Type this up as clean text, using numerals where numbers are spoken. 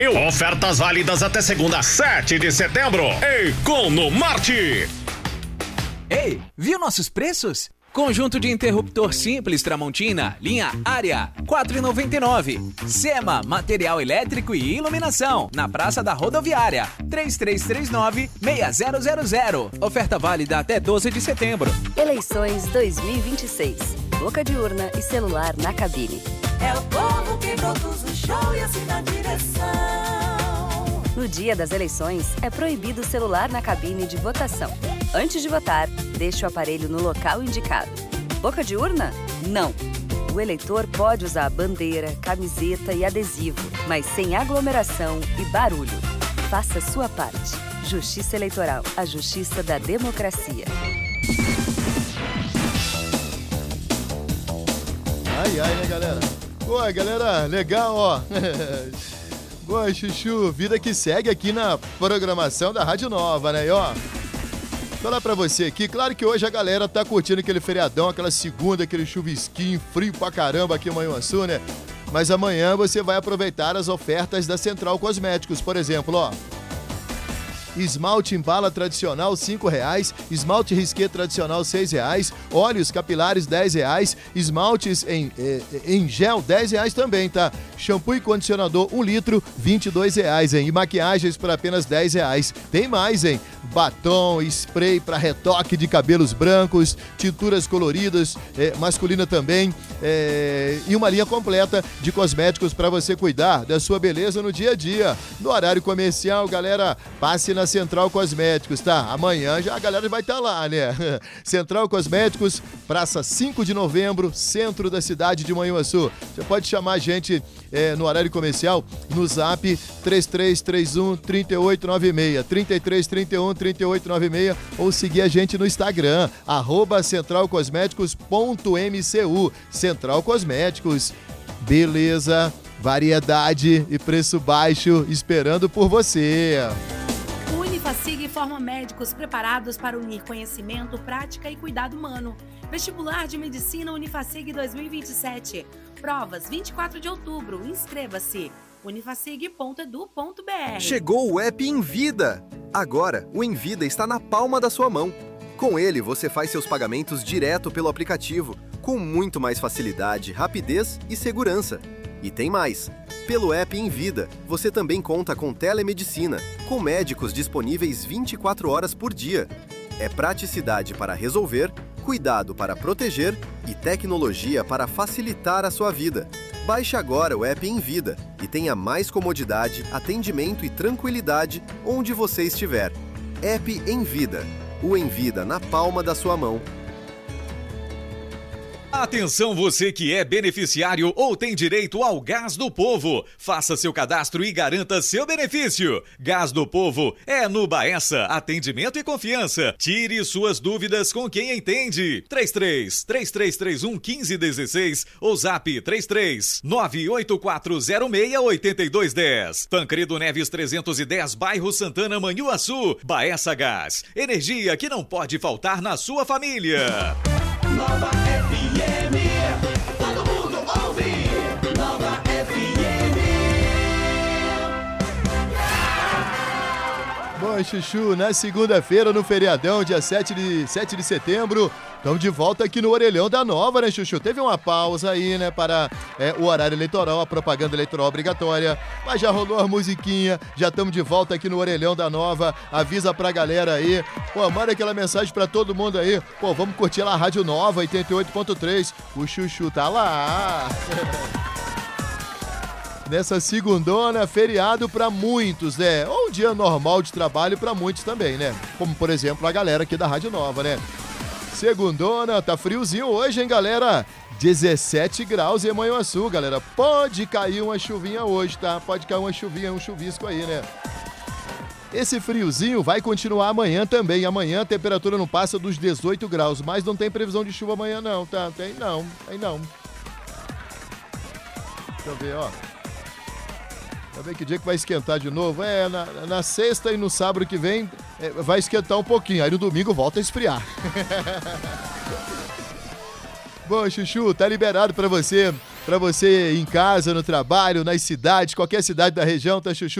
Ofertas válidas até segunda, 7 de setembro. Economarte. Ei, viu nossos preços? Conjunto de interruptor simples Tramontina, linha Área, R$ 4,99. Sema, material elétrico e iluminação, na Praça da Rodoviária, 3339-6000. Oferta válida até 12 de setembro. Eleições 2026. Boca de urna e celular na cabine. É o povo que produz o show e assina a direção. No dia das eleições, é proibido o celular na cabine de votação. Antes de votar, deixe o aparelho no local indicado. Boca de urna? Não. O eleitor pode usar bandeira, camiseta e adesivo, mas sem aglomeração e barulho. Faça a sua parte. Justiça Eleitoral, a justiça da democracia. Ai, né, galera? Boa, galera, legal, ó. Boa, Chuchu, vida que segue aqui na programação da Rádio Nova, né? E, ó, falar pra você aqui, claro que hoje a galera tá curtindo aquele feriadão, aquela segunda, aquele chuvisquinho frio pra caramba aqui em Manhuaçu, né? Mas amanhã você vai aproveitar as ofertas da Central Cosméticos, por exemplo, ó. Esmalte em bala tradicional, R$ 5,00. Esmalte risqué tradicional, R$ 6,00. Óleos capilares, R$ 10,00. Esmaltes em gel, R$ 10,00 também, tá? Shampoo e condicionador, 1 litro, R$ 22,00, hein? E maquiagens por apenas R$ 10,00. Tem mais, hein? Batom, spray para retoque de cabelos brancos, tinturas coloridas, masculina também, e uma linha completa de cosméticos para você cuidar da sua beleza no dia a dia. No horário comercial, galera, passe na Central Cosméticos, tá? Amanhã já a galera vai estar lá, né? Central Cosméticos, Praça 5 de Novembro, centro da cidade de Manhuaçu. Você pode chamar a gente no horário comercial no zap 3331 3896, 3331 3896, ou seguir a gente no Instagram, @centralcosméticos.mcu. Central Cosméticos, beleza, variedade e preço baixo esperando por você. O Unifacig forma médicos preparados para unir conhecimento, prática e cuidado humano. Vestibular de Medicina Unifacig 2027. Provas 24 de outubro. Inscreva-se. unifacig.edu.br. Chegou o app Envida! Agora, o Envida está na palma da sua mão. Com ele, você faz seus pagamentos direto pelo aplicativo, com muito mais facilidade, rapidez e segurança. E tem mais! Pelo app Envida, você também conta com telemedicina, com médicos disponíveis 24 horas por dia. É praticidade para resolver, cuidado para proteger e tecnologia para facilitar a sua vida. Baixe agora o app Envida e tenha mais comodidade, atendimento e tranquilidade onde você estiver. App Envida. O Envida na palma da sua mão. Atenção você que é beneficiário ou tem direito ao Gás do Povo. Faça seu cadastro e garanta seu benefício. Gás do Povo é no Baessa. Atendimento e confiança. Tire suas dúvidas com quem entende. 33-3331-1516 ou zap 33-98406-8210. Tancredo Neves 310, bairro Santana, Manhuaçu. Baessa Gás. Energia que não pode faltar na sua família. Nova FM, todo mundo ouve. Nova FM. Bom, Chuchu, na segunda-feira, no feriadão, dia 7 de setembro, estamos de volta aqui no Orelhão da Nova, né, Chuchu? Teve uma pausa aí, né, para o horário eleitoral, a propaganda eleitoral obrigatória, mas já rolou a musiquinha, já estamos de volta aqui no Orelhão da Nova. Avisa pra galera aí, pô, manda aquela mensagem pra todo mundo aí, pô, vamos curtir lá a Rádio Nova 88.3, o Chuchu tá lá. Nessa segundona, feriado pra muitos, né? Ou um dia normal de trabalho pra muitos também, né? Como, por exemplo, a galera aqui da Rádio Nova, né? Segundona, tá friozinho hoje, hein, galera? 17 graus em Manhuaçu, galera. Pode cair uma chuvinha hoje, tá? Pode cair uma chuvinha, um chuvisco aí, né? Esse friozinho vai continuar amanhã também. Amanhã a temperatura não passa dos 18 graus, mas não tem previsão de chuva amanhã não, tá? Tem não. Deixa eu ver, ó. Deixa eu ver que dia que vai esquentar de novo. Na sexta e no sábado que vem vai esquentar um pouquinho. Aí no domingo volta a esfriar. Bom, Chuchu, tá liberado pra você Pra você em casa, no trabalho, nas cidades, qualquer cidade da região, tá, Chuchu?